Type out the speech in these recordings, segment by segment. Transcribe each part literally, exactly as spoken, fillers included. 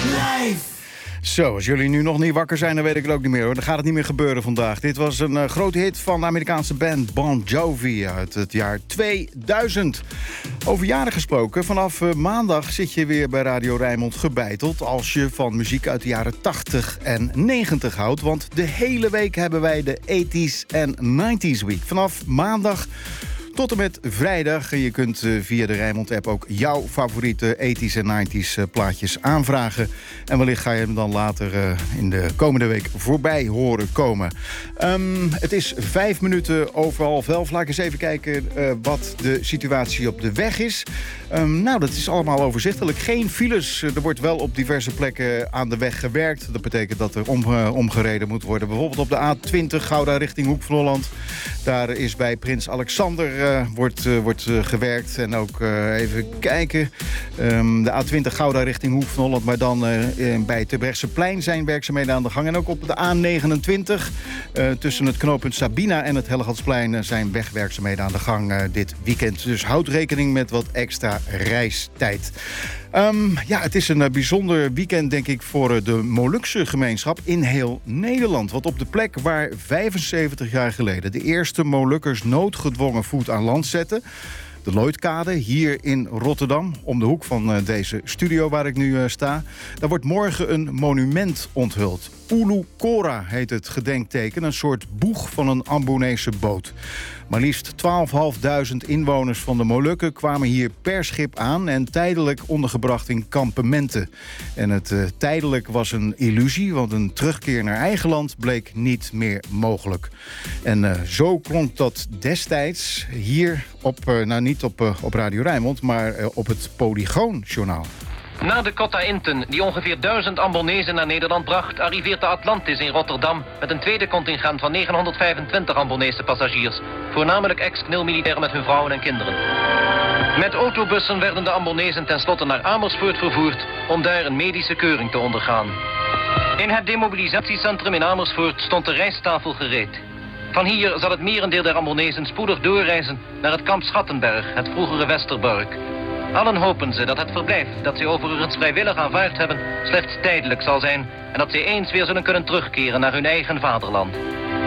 Zo, als jullie nu nog niet wakker zijn, dan weet ik het ook niet meer, hoor. Dan gaat het niet meer gebeuren vandaag. Dit was een uh, grote hit van de Amerikaanse band Bon Jovi uit het jaar tweeduizend. Over jaren gesproken, vanaf uh, maandag zit je weer bij Radio Rijnmond gebeiteld als je van muziek uit de jaren tachtig en negentig houdt. Want de hele week hebben wij de eighties en nineties Week. Vanaf maandag tot en met vrijdag. Je kunt uh, via de Rijnmond-app ook jouw favoriete eighties en nineties uh, plaatjes aanvragen. En wellicht ga je hem dan later uh, in de komende week voorbij horen komen. Um, het is vijf minuten over half elf. Laat ik eens even kijken uh, wat de situatie op de weg is. Um, nou, dat is allemaal overzichtelijk. Geen files. Er wordt wel op diverse plekken aan de weg gewerkt. Dat betekent dat er om, uh, omgereden moet worden. Bijvoorbeeld op de A twintig Gouda richting Hoek van Holland. Daar is bij Prins Alexander uh, wordt, uh, wordt uh, gewerkt. En ook uh, even kijken. Um, de A twintig Gouda richting Hoek van Holland. Maar dan uh, bij het Terbrechtseplein zijn werkzaamheden aan de gang. En ook op de A negenentwintig uh, tussen het knooppunt Sabina en het Hellegatsplein uh, zijn wegwerkzaamheden aan de gang uh, dit weekend. Dus houd rekening met wat extra reistijd. Um, ja, het is een uh, bijzonder weekend, denk ik, voor uh, de Molukse gemeenschap in heel Nederland. Want op de plek waar vijfenzeventig jaar geleden de eerste Molukkers noodgedwongen voet aan land zetten, de Lloydkade, hier in Rotterdam, om de hoek van uh, deze studio waar ik nu uh, sta, daar wordt morgen een monument onthuld. Ulu Kora heet het gedenkteken, een soort boeg van een Ambonese boot. Maar liefst twaalfduizendvijfhonderd inwoners van de Molukken kwamen hier per schip aan en tijdelijk ondergebracht in kampementen. En het uh, tijdelijk was een illusie, want een terugkeer naar eigen land bleek niet meer mogelijk. En uh, zo klonk dat destijds hier op, uh, nou niet op, uh, op Radio Rijnmond, maar uh, op het Polygoonjournaal. Na de Cotta Inten, die ongeveer duizend Ambonezen naar Nederland bracht, arriveert de Atlantis in Rotterdam met een tweede contingent van negenhonderdvijfentwintig Ambonese passagiers, voornamelijk ex-K N I L-militairen met hun vrouwen en kinderen. Met autobussen werden de Ambonezen tenslotte naar Amersfoort vervoerd om daar een medische keuring te ondergaan. In het demobilisatiecentrum in Amersfoort stond de rijsttafel gereed. Van hier zal het merendeel der Ambonezen spoedig doorreizen naar het kamp Schattenberg, het vroegere Westerbork. Allen hopen ze dat het verblijf dat ze overigens vrijwillig aanvaard hebben slechts tijdelijk zal zijn en dat ze eens weer zullen kunnen terugkeren naar hun eigen vaderland.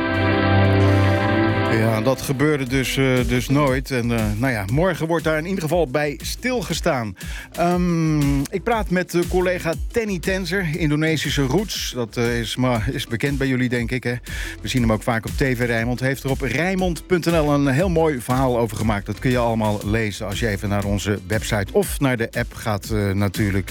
Ja, dat gebeurde dus, uh, dus nooit. En uh, nou ja, morgen wordt daar in ieder geval bij stilgestaan. Um, ik praat met uh, collega Tenny Tenzer, Indonesische roots. Dat uh, is, maar, is bekend bij jullie, denk ik. Hè? We zien hem ook vaak op T V Rijnmond. Heeft er op Rijnmond punt n l een heel mooi verhaal over gemaakt. Dat kun je allemaal lezen als je even naar onze website of naar de app gaat uh, natuurlijk.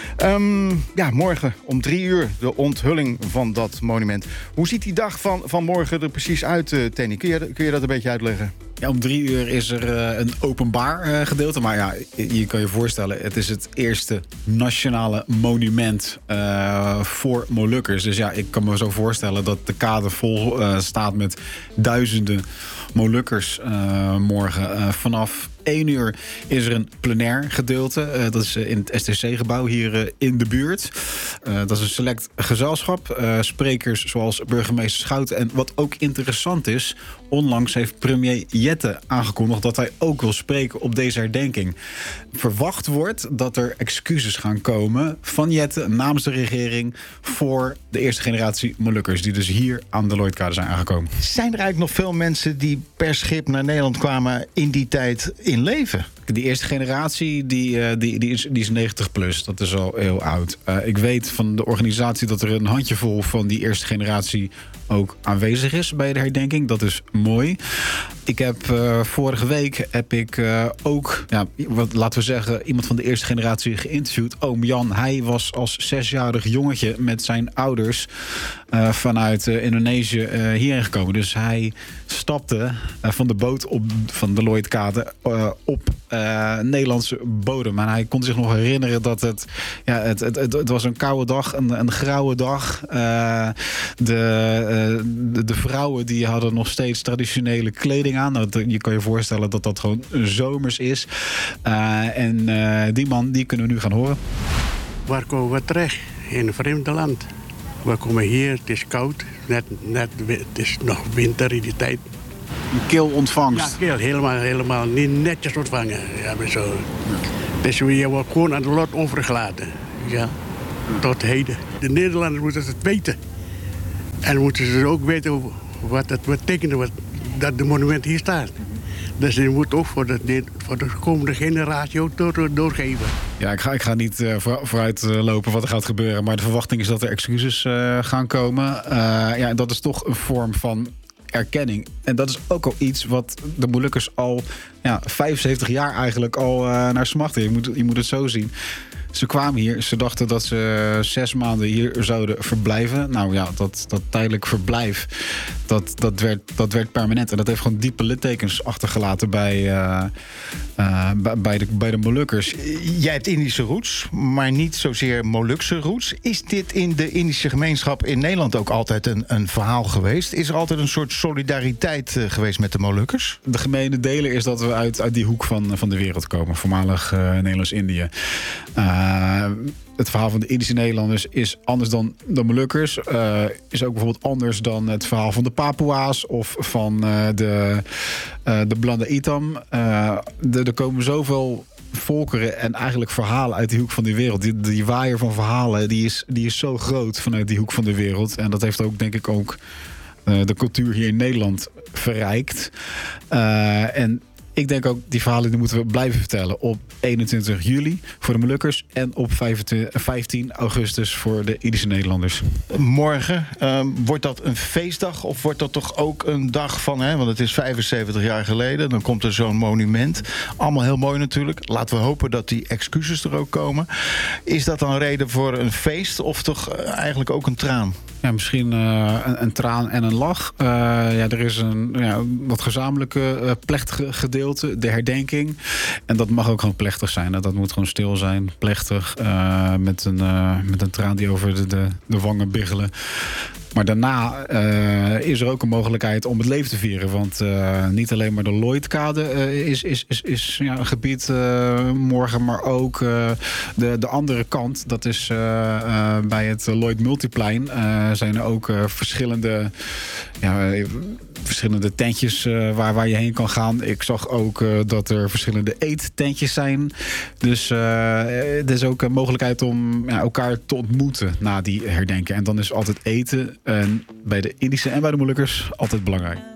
Um, ja, morgen om drie uur de onthulling van dat monument. Hoe ziet die dag van, van morgen er precies uit, uh, Tenny? Kun je, kun je dat een beetje uitleggen? Ja, om drie uur is er uh, een openbaar uh, gedeelte. Maar ja, je, je kan je voorstellen, het is het eerste nationale monument uh, voor Molukkers. Dus ja, ik kan me zo voorstellen dat de kade vol uh, staat met duizenden Molukkers uh, morgen. Uh, vanaf één uur is er een plenair gedeelte. Uh, dat is uh, in het S T C-gebouw hier uh, in de buurt. Uh, dat is een select gezelschap. Uh, sprekers zoals burgemeester Schouten. En wat ook interessant is, onlangs heeft premier Jette aangekondigd dat hij ook wil spreken op deze herdenking. Verwacht wordt dat er excuses gaan komen van Jette namens de regering voor de eerste generatie Molukkers die dus hier aan de Lloydkade zijn aangekomen. Zijn er eigenlijk nog veel mensen die per schip naar Nederland kwamen in die tijd in leven? Die eerste generatie die, die, die, is, die is negentig plus. Dat is al heel oud. Uh, ik weet van de organisatie dat er een handjevol van die eerste generatie ook aanwezig is bij de herdenking. Dat is mooi. Ik heb uh, vorige week heb ik uh, ook, ja, wat, laten we zeggen, iemand van de eerste generatie geïnterviewd. Oom Jan, hij was als zesjarig jongetje met zijn ouders uh, vanuit uh, Indonesië uh, hierheen gekomen. Dus hij stapte uh, van de boot op, van de Lloydkade uh, op uh, Nederlandse bodem. En hij kon zich nog herinneren dat het, ja, het, het, het, het was een koude dag, een, een grauwe dag. Uh, de, uh, de, de vrouwen die hadden nog steeds traditionele kleding aan. Nou, je kan je voorstellen dat dat gewoon zomers is. Uh, en uh, die man, die kunnen we nu gaan horen. Waar komen we terecht? In een vreemde land. We komen hier, het is koud. Net, net, het is nog winter in die tijd. Een kil ontvangst. Ja, kil, helemaal, helemaal niet netjes ontvangen. Ja, maar zo. Dus we worden gewoon aan de lot overgelaten. Ja. tot heden. De Nederlanders moeten het weten. En moeten ze ook weten wat het betekent wat, dat de monument hier staat. Dus je moet ook voor de, voor de komende generatie ook door, doorgeven. Ja, ik ga, ik ga niet uh, vooruit uh, lopen wat er gaat gebeuren. Maar de verwachting is dat er excuses uh, gaan komen. Uh, ja, dat is toch een vorm van erkenning. En dat is ook al iets wat de Molukkers al ja, vijfenzeventig jaar eigenlijk al uh, naar smachten. Je moet, je moet het zo zien. Ze kwamen hier, ze dachten dat ze zes maanden hier zouden verblijven. Nou ja, dat, dat tijdelijk verblijf, dat, dat, werd, dat werd permanent. En dat heeft gewoon diepe littekens achtergelaten bij, uh, uh, bij, de, bij de Molukkers. Jij hebt Indische roots, maar niet zozeer Molukse roots. Is dit in de Indische gemeenschap in Nederland ook altijd een, een verhaal geweest? Is er altijd een soort solidariteit uh, geweest met de Molukkers? De gemene deler is dat we uit, uit die hoek van, van de wereld komen. Voormalig uh, Nederlands-Indië. Uh, Uh, het verhaal van de Indische Nederlanders is anders dan de Molukkers. Uh, is ook bijvoorbeeld anders dan het verhaal van de Papua's of van uh, de, uh, de Blanda Itam. Uh, de, er komen zoveel volkeren en eigenlijk verhalen uit die hoek van die wereld. Die, die waaier van verhalen die is, die is zo groot vanuit die hoek van de wereld. En dat heeft ook, denk ik, ook uh, de cultuur hier in Nederland verrijkt. Uh, en ik denk ook, die verhalen die moeten we blijven vertellen op eenentwintig juli voor de Molukkers en op vijftien augustus voor de Indische Nederlanders. Morgen, uh, wordt dat een feestdag of wordt dat toch ook een dag van, hè, want het is vijfenzeventig jaar geleden, dan komt er zo'n monument. Allemaal heel mooi natuurlijk. Laten we hopen dat die excuses er ook komen. Is dat dan reden voor een feest of toch uh, eigenlijk ook een traan? Ja, misschien uh, een, een traan en een lach. Uh, ja, er is een ja, wat gezamenlijke uh, plechtige gedeelte, de herdenking. En dat mag ook gewoon plechtig zijn. Dat moet gewoon stil zijn, plechtig. Uh, met, een, uh, met een traan die over de, de, de wangen biggelen. Maar daarna uh, is er ook een mogelijkheid om het leven te vieren. Want uh, niet alleen maar de Lloydkade uh, is, is, is, is ja, een gebied uh, morgen, maar ook uh, de, de andere kant. Dat is uh, uh, bij het Lloyd Multiplein uh, zijn er ook uh, verschillende, ja, verschillende tentjes uh, waar, waar je heen kan gaan. Ik zag ook uh, dat er verschillende eettentjes zijn. Dus uh, er is ook een mogelijkheid om ja, elkaar te ontmoeten na die herdenken. En dan is altijd eten en bij de Indische en bij de Molukkers altijd belangrijk.